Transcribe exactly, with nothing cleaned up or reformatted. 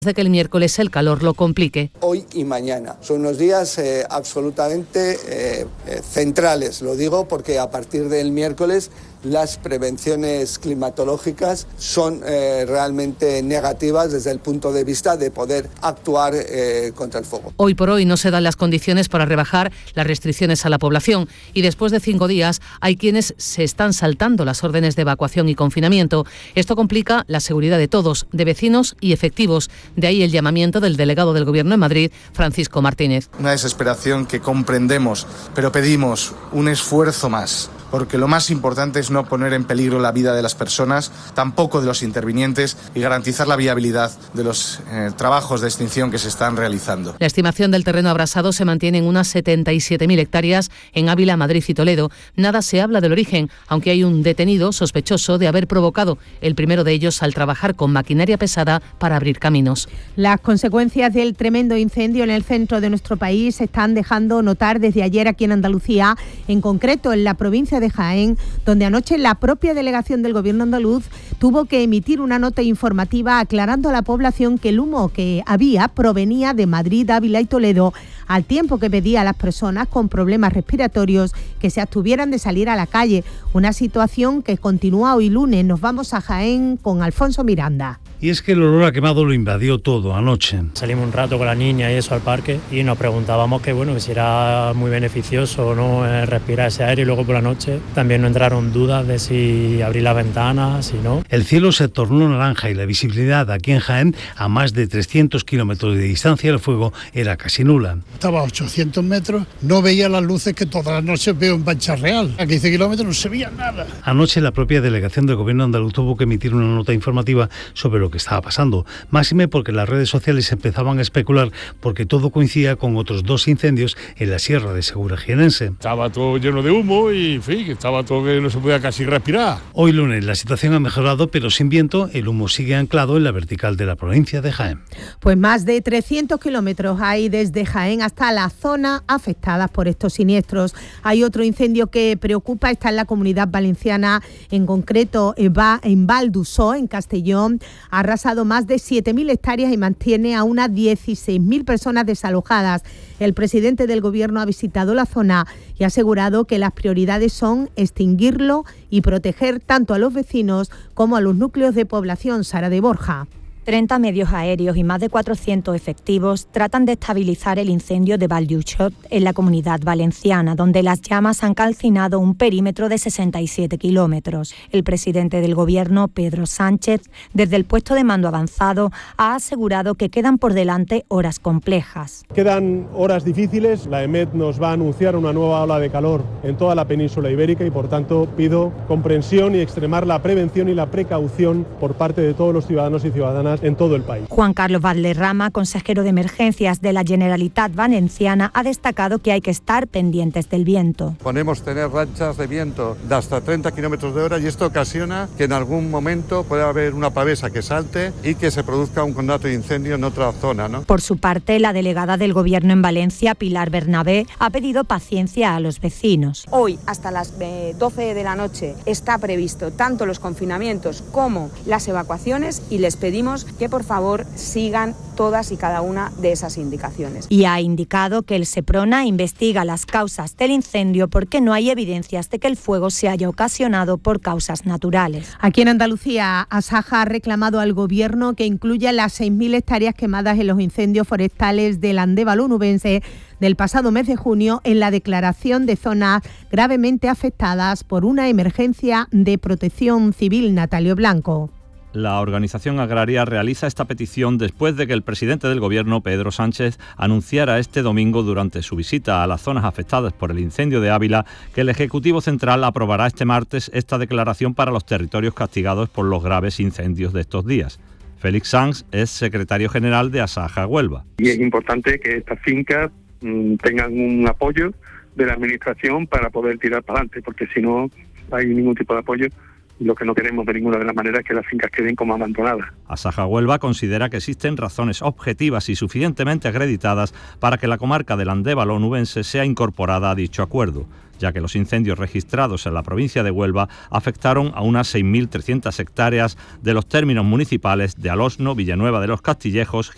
de que el miércoles el calor lo complique. Hoy y mañana son unos días eh, absolutamente eh, eh, centrales, lo digo porque a partir del miércoles las prevenciones climatológicas son eh, realmente negativas desde el punto de vista de poder actuar eh, contra el fuego. Hoy por hoy no se dan las condiciones para rebajar las restricciones a la población y después de cinco días hay quienes se están saltando las órdenes de evacuación y confinamiento. Esto complica la seguridad de todos, de vecinos y efectivos. De ahí el llamamiento del delegado del Gobierno en Madrid, Francisco Martínez. Una desesperación que comprendemos, pero pedimos un esfuerzo más, porque lo más importante es no poner en peligro la vida de las personas, tampoco de los intervinientes, y garantizar la viabilidad de los eh, trabajos de extinción que se están realizando. La estimación del terreno abrasado se mantiene en unas setenta y siete mil hectáreas en Ávila, Madrid y Toledo. Nada se habla del origen, aunque hay un detenido sospechoso de haber provocado el primero de ellos al trabajar con maquinaria pesada para abrir caminos. Las consecuencias del tremendo incendio en el centro de nuestro país se están dejando notar desde ayer aquí en Andalucía, en concreto en la provincia de Jaén, donde anoche la propia delegación del Gobierno andaluz tuvo que emitir una nota informativa aclarando a la población que el humo que había provenía de Madrid, Ávila y Toledo, al tiempo que pedía a las personas con problemas respiratorios que se abstuvieran de salir a la calle. Una situación que continúa hoy lunes. Nos vamos a Jaén con Alfonso Miranda. Y es que el olor a quemado lo invadió todo anoche. Salimos un rato con la niña y eso al parque y nos preguntábamos que bueno, que si era muy beneficioso o no eh, respirar ese aire, y luego por la noche también nos entraron dudas de si abrir las ventanas, si no. El cielo se tornó naranja y la visibilidad aquí en Jaén, a más de trescientos kilómetros de distancia, el fuego era casi nula. Estaba a ochocientos metros, no veía las luces que todas las noches veo en Pancha Real. A quince kilómetros no se veía nada. Anoche la propia delegación del Gobierno andaluz tuvo que emitir una nota informativa sobre lo que estaba pasando, máxime porque las redes sociales empezaban a especular porque todo coincidía con otros dos incendios en la Sierra de Segura jienense. Estaba todo lleno de humo y en fin, que estaba todo que no se podía casi respirar. Hoy lunes la situación ha mejorado, pero sin viento, el humo sigue anclado en la vertical de la provincia de Jaén. Pues más de trescientos kilómetros hay desde Jaén hasta la zona afectada por estos siniestros. Hay otro incendio que preocupa, está en la Comunidad Valenciana, en concreto en Val d'Usó, en Castellón. Ha arrasado más de siete mil hectáreas y mantiene a unas dieciséis mil personas desalojadas. El presidente del Gobierno ha visitado la zona y ha asegurado que las prioridades son extinguirlo y proteger tanto a los vecinos como a los núcleos de población. Sara de Borja. treinta medios aéreos y más de cuatrocientos efectivos tratan de estabilizar el incendio de Val d'Usó en la Comunidad Valenciana, donde las llamas han calcinado un perímetro de sesenta y siete kilómetros. El presidente del Gobierno, Pedro Sánchez, desde el puesto de mando avanzado, ha asegurado que quedan por delante horas complejas. Quedan horas difíciles. La EMET nos va a anunciar una nueva ola de calor en toda la península ibérica y, por tanto, pido comprensión y extremar la prevención y la precaución por parte de todos los ciudadanos y ciudadanas en todo el país. Juan Carlos Valderrama, consejero de Emergencias de la Generalitat Valenciana, ha destacado que hay que estar pendientes del viento. Podemos tener rachas de viento de hasta treinta kilómetros de hora y esto ocasiona que en algún momento pueda haber una pavesa que salte y que se produzca un conato de incendio en otra zona, ¿no? Por su parte, la delegada del Gobierno en Valencia, Pilar Bernabé, ha pedido paciencia a los vecinos. Hoy, hasta las doce de la noche, está previsto tanto los confinamientos como las evacuaciones y les pedimos que por favor sigan todas y cada una de esas indicaciones. Y ha indicado que el Seprona investiga las causas del incendio porque no hay evidencias de que el fuego se haya ocasionado por causas naturales. Aquí en Andalucía, Asaja ha reclamado al Gobierno que incluya las seis mil hectáreas quemadas en los incendios forestales del Andévalo onubense del pasado mes de junio en la declaración de zonas gravemente afectadas por una emergencia de protección civil. Natalio Blanco. La organización agraria realiza esta petición después de que el presidente del Gobierno, Pedro Sánchez, anunciara este domingo durante su visita a las zonas afectadas por el incendio de Ávila que el Ejecutivo Central aprobará este martes esta declaración para los territorios castigados por los graves incendios de estos días. Félix Sanz es secretario general de Asaja Huelva. Y es importante que estas fincas mmm, tengan un apoyo de la Administración para poder tirar para adelante, porque si no hay ningún tipo de apoyo, lo que no queremos de ninguna de las maneras es que las fincas queden como abandonadas. Asaja Huelva considera que existen razones objetivas y suficientemente acreditadas para que la comarca del Andévalo onubense sea incorporada a dicho acuerdo, ya que los incendios registrados en la provincia de Huelva afectaron a unas seis mil trescientas hectáreas de los términos municipales de Alosno, Villanueva de los Castillejos,